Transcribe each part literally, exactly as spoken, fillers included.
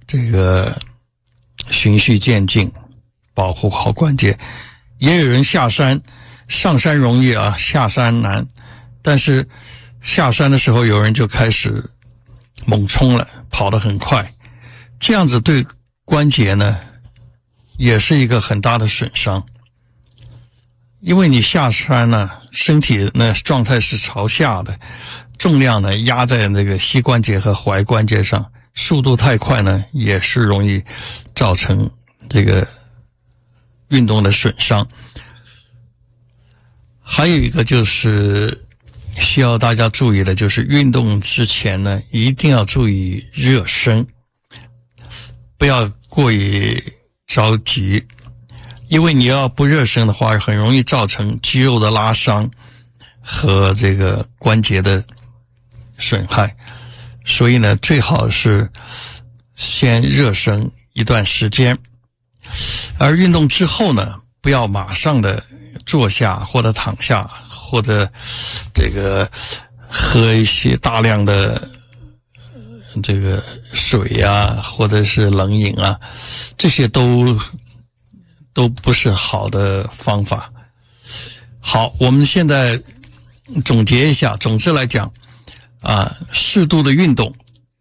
这个循序渐进，保护好关节。也有人下山，上山容易啊，下山难。但是下山的时候，有人就开始猛冲了，跑得很快，这样子对关节呢，也是一个很大的损伤。因为你下山呢，身体呢状态是朝下的，重量呢压在那个膝关节和踝关节上，速度太快呢，也是容易造成这个运动的损伤。还有一个就是需要大家注意的，就是运动之前呢，一定要注意热身，不要过于着急，因为你要不热身的话，很容易造成肌肉的拉伤和这个关节的损害。所以呢，最好是先热身一段时间，而运动之后呢，不要马上的坐下或者躺下，或者这个喝一些大量的这个水啊，或者是冷饮啊，这些都都不是好的方法。好，我们现在总结一下，总之来讲啊，适度的运动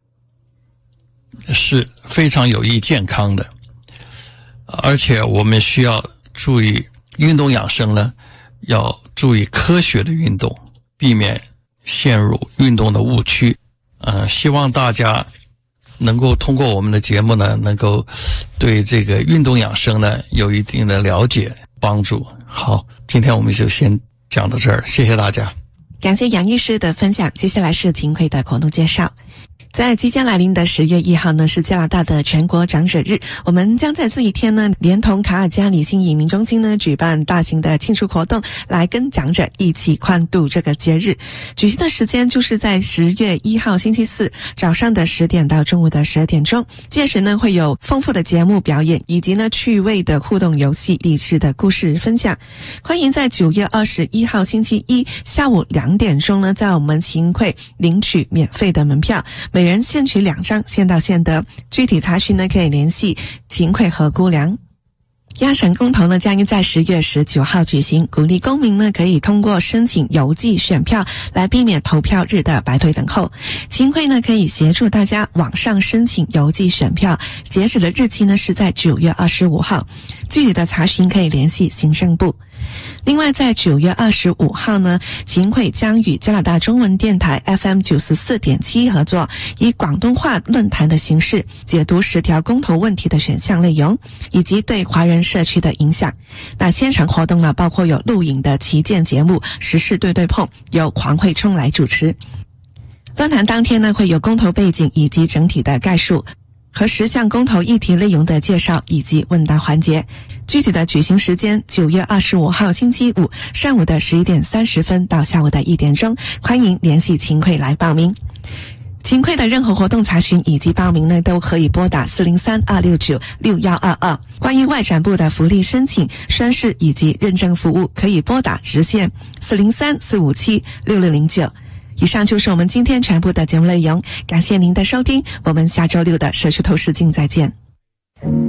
是非常有益健康的，而且我们需要注意运动养生呢，要注意科学的运动，避免陷入运动的误区。呃，希望大家能够通过我们的节目呢，能够对这个运动养生呢有一定的了解帮助。好，今天我们就先讲到这儿，谢谢大家。 感谢杨医师的分享，接下来是秦桧的活动介绍。在即将来临的十月一号呢，是加拿大的全国长者日。我们将在这一天呢，连同卡尔加里新移民中心呢，举办大型的庆祝活动，来跟长者一起欢度这个节日。举行的时间就是在十月一号星期四早上的十点到中午的十二点钟。届时呢，会有丰富的节目表演，以及呢趣味的互动游戏、励志的故事分享。欢迎在九月二十一号星期一下午两点钟呢，在我们秦桧领取免费的门票，每人限取两张，先到先得。具体查询呢，可以联系秦桧和姑娘。亚省公投呢，将于在十月十九号举行，鼓励公民呢可以通过申请邮寄选票来避免投票日的白队等候。秦桧呢可以协助大家网上申请邮寄选票，截止的日期呢是在九月二十五号。具体的查询可以联系行政部。另外在九月二十五号呢，秦桧将与加拿大中文电台 F M 九十四点七 合作，以广东话论坛的形式解读十条公投问题的选项内容，以及对华人社区的影响。那现场活动呢，包括有录影的旗舰节目时事对对碰，由黄慧冲来主持。论坛当天呢，会有公投背景以及整体的概述，和十项公投议题内容的介绍以及问答环节。具体的举行时间九月二十五号星期五上午的十一点三十分到下午的一点钟，欢迎联系秦桧来报名。秦桧的任何活动查询以及报名呢，都可以拨打四零三二六九六一二二。关于外展部的福利申请、宣誓以及认证服务，可以拨打直线四零三四五七六六零九。以上就是我们今天全部的节目内容，感谢您的收听，我们下周六的社区透视镜再见。